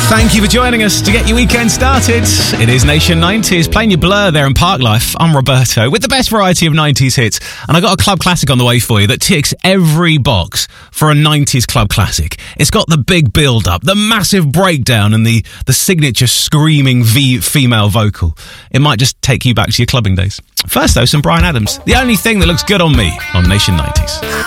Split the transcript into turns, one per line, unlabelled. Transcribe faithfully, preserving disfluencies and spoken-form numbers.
Thank you for joining us to get your weekend started. It is Nation nineties, playing your Blur there in Parklife. I'm Roberto with the best variety of nineties hits, and I got a club classic on the way for you that ticks every box for a nineties club classic. It's got the big build-up, the massive breakdown, and the, the signature screaming v- female vocal. It might just take you back to your clubbing days. First though, some Bryan Adams. The only thing that looks good on me on Nation nineties.